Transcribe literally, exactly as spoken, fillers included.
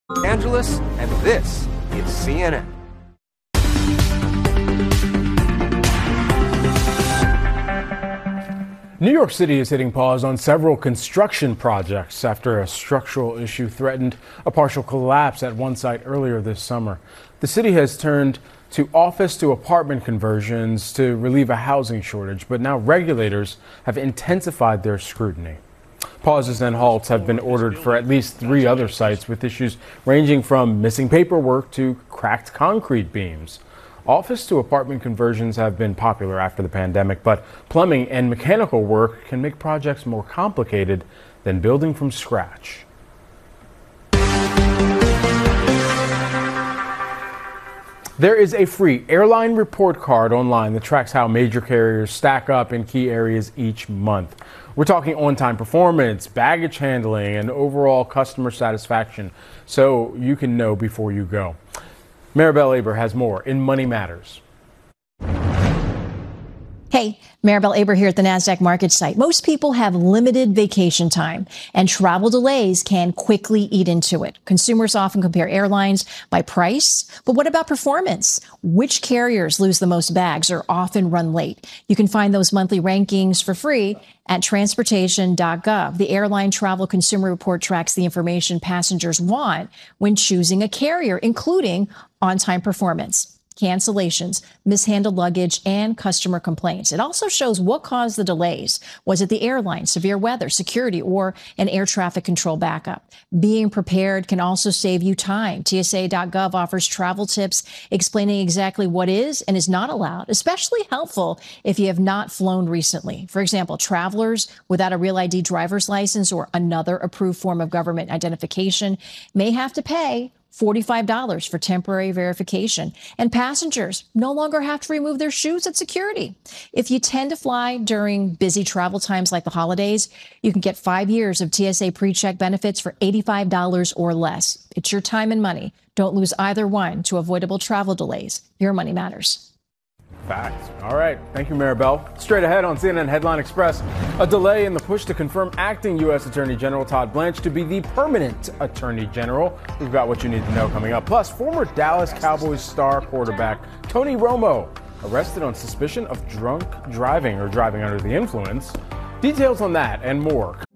Angeles, and this is C N N. New York City is hitting pause on several construction projects after a structural issue threatened a partial collapse at one site earlier this summer. The city has turned to office to apartment conversions to relieve a housing shortage, but now regulators have intensified their scrutiny. Pauses and halts have been ordered for at least three other sites with issues ranging from missing paperwork to cracked concrete beams. Office to apartment conversions have been popular after the pandemic, but plumbing and mechanical work can make projects more complicated than building from scratch. There is a free airline report card online that tracks how major carriers stack up in key areas each month. We're talking on-time performance, baggage handling, and overall customer satisfaction, so you can know before you go. Maribel Aber has more in Money Matters. Hey, Maribel Aber here at the NASDAQ market site. Most people have limited vacation time, and travel delays can quickly eat into it. Consumers often compare airlines by price, but what about performance? Which carriers lose the most bags or often run late? You can find those monthly rankings for free at transportation dot gov. The Airline Travel Consumer Report tracks the information passengers want when choosing a carrier, including on-time performance, cancellations, mishandled luggage, and customer complaints. It also shows what caused the delays. Was it the airline, severe weather, security, or an air traffic control backup? Being prepared can also save you time. T S A dot gov offers travel tips explaining exactly what is and is not allowed, especially helpful if you have not flown recently. For example, travelers without a real I D driver's license or another approved form of government identification may have to pay forty-five dollars for temporary verification, and passengers no longer have to remove their shoes at security. If you tend to fly during busy travel times like the holidays, you can get five years of T S A PreCheck benefits for eighty-five dollars or less. It's your time and money. Don't lose either one to avoidable travel delays. Your money matters. Fact. All right. Thank you, Maribel. Straight ahead on C N N Headline Express, a delay in the push to confirm acting U S Attorney General Todd Blanche to be the permanent Attorney General. We've got what you need to know coming up. Plus, former Dallas Cowboys star quarterback Tony Romo arrested on suspicion of drunk driving or driving under the influence. Details on that and more